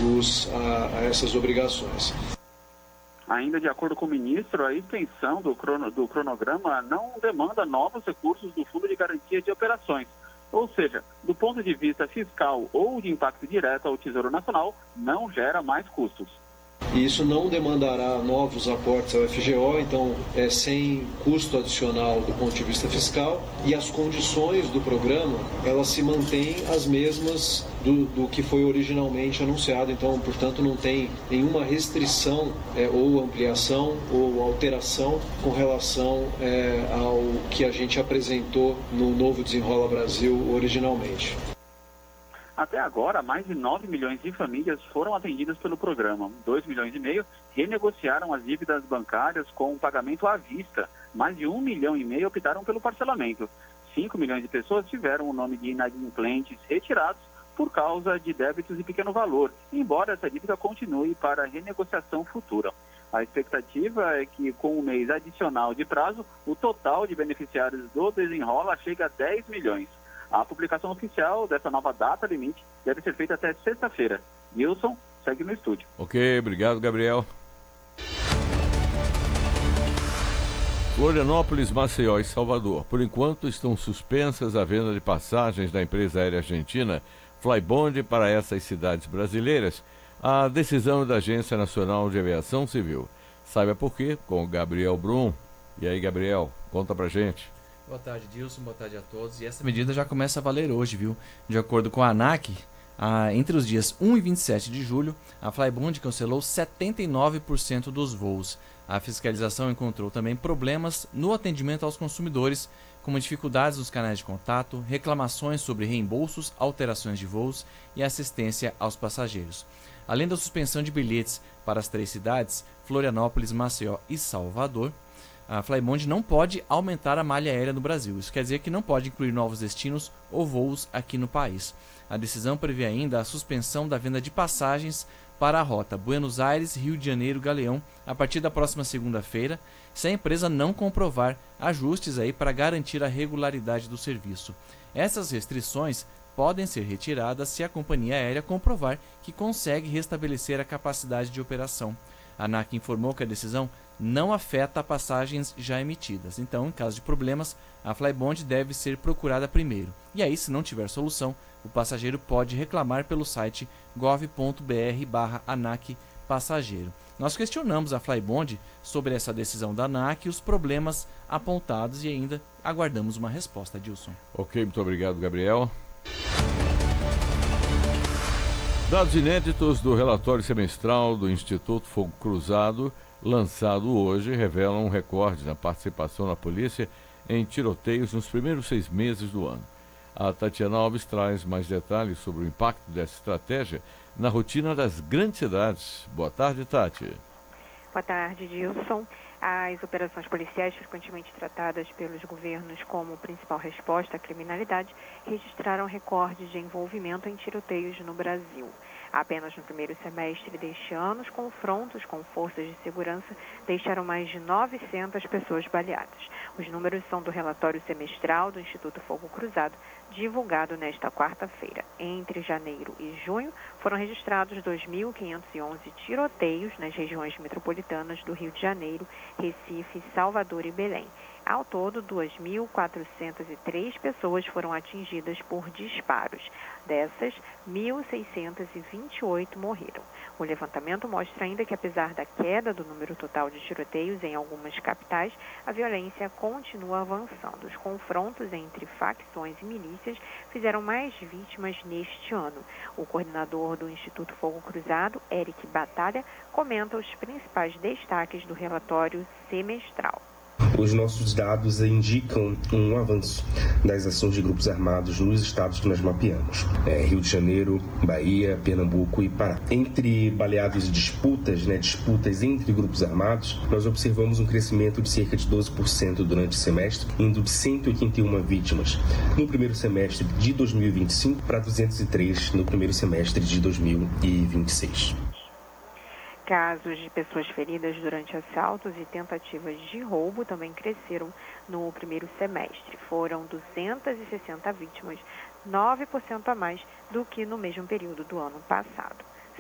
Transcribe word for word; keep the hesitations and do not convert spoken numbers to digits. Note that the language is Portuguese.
jus a, a essas obrigações. Ainda de acordo com o ministro, a extensão do, crono, do cronograma não demanda novos recursos do Fundo de Garantia de Operações. Ou seja, do ponto de vista fiscal ou de impacto direto ao Tesouro Nacional, não gera mais custos. E isso não demandará novos aportes ao F G O, então é sem custo adicional do ponto de vista fiscal, e as condições do programa, elas se mantêm as mesmas do, do que foi originalmente anunciado, então, portanto, não tem nenhuma restrição é, ou ampliação ou alteração com relação é, ao que a gente apresentou no novo Desenrola Brasil originalmente. Até agora, mais de nove milhões de famílias foram atendidas pelo programa. dois milhões e meio renegociaram as dívidas bancárias com pagamento à vista. Mais de um milhão e meio optaram pelo parcelamento. cinco milhões de pessoas tiveram o nome de inadimplentes retirados por causa de débitos de pequeno valor, embora essa dívida continue para renegociação futura. A expectativa é que, com um mês adicional de prazo, o total de beneficiários do Desenrola chega a dez milhões. A publicação oficial dessa nova data limite deve ser feita até sexta-feira. Wilson, segue no estúdio. Ok, obrigado, Gabriel. Florianópolis, Maceió e Salvador. Por enquanto, estão suspensas a venda de passagens da empresa aérea argentina Flybond para essas cidades brasileiras. A decisão da Agência Nacional de Aviação Civil. Saiba por quê com o Gabriel Brum. E aí, Gabriel, conta pra gente. Boa tarde, Dilson. Boa tarde a todos. E essa medida já começa a valer hoje, viu? De acordo com a ANAC, a, entre os dias um e vinte e sete de julho, a Flybond cancelou setenta e nove por cento dos voos. A fiscalização encontrou também problemas no atendimento aos consumidores, como dificuldades nos canais de contato, reclamações sobre reembolsos, alterações de voos e assistência aos passageiros. Além da suspensão de bilhetes para as três cidades, Florianópolis, Maceió e Salvador, a Flybond não pode aumentar a malha aérea no Brasil. Isso quer dizer que não pode incluir novos destinos ou voos aqui no país. A decisão prevê ainda a suspensão da venda de passagens para a rota Buenos Aires, Rio de Janeiro, Galeão, a partir da próxima segunda-feira, se a empresa não comprovar ajustes aí para garantir a regularidade do serviço. Essas restrições podem ser retiradas se a companhia aérea comprovar que consegue restabelecer a capacidade de operação. A ANAC informou que a decisão não afeta passagens já emitidas. Então, em caso de problemas, a Flybond deve ser procurada primeiro. E aí, se não tiver solução, o passageiro pode reclamar pelo site gov ponto br barra ANAC passageiro. Nós questionamos a Flybond sobre essa decisão da ANAC e os problemas apontados e ainda aguardamos uma resposta, Dilson. Ok, muito obrigado, Gabriel. Dados inéditos do relatório semestral do Instituto Fogo Cruzado, lançado hoje, revelam um recorde na participação da polícia em tiroteios nos primeiros seis meses do ano. A Tatiana Alves traz mais detalhes sobre o impacto dessa estratégia na rotina das grandes cidades. Boa tarde, Tati. Boa tarde, Dilson. As operações policiais, frequentemente tratadas pelos governos como principal resposta à criminalidade, registraram recordes de envolvimento em tiroteios no Brasil. Apenas no primeiro semestre deste ano, os confrontos com forças de segurança deixaram mais de novecentas pessoas baleadas. Os números são do relatório semestral do Instituto Fogo Cruzado, divulgado nesta quarta-feira. Entre janeiro e junho, foram registrados dois mil quinhentos e onze tiroteios nas regiões metropolitanas do Rio de Janeiro, Recife, Salvador e Belém. Ao todo, duas mil quatrocentas e três pessoas foram atingidas por disparos. Dessas, mil seiscentos e vinte e oito morreram. O levantamento mostra ainda que, apesar da queda do número total de tiroteios em algumas capitais, a violência continua avançando. Os confrontos entre facções e milícias fizeram mais vítimas neste ano. O coordenador do Instituto Fogo Cruzado, Eric Batalha, comenta os principais destaques do relatório semestral. Os nossos dados indicam um avanço das ações de grupos armados nos estados que nós mapeamos. É, Rio de Janeiro, Bahia, Pernambuco e Pará. Entre baleados e disputas, né, disputas entre grupos armados, nós observamos um crescimento de cerca de doze por cento durante o semestre, indo de cento e oitenta e uma vítimas no primeiro semestre de dois mil e vinte e cinco para duzentos e três no primeiro semestre de dois mil e vinte e seis. Casos de pessoas feridas durante assaltos e tentativas de roubo também cresceram no primeiro semestre. Foram duzentas e sessenta vítimas, nove por cento a mais do que no mesmo período do ano passado.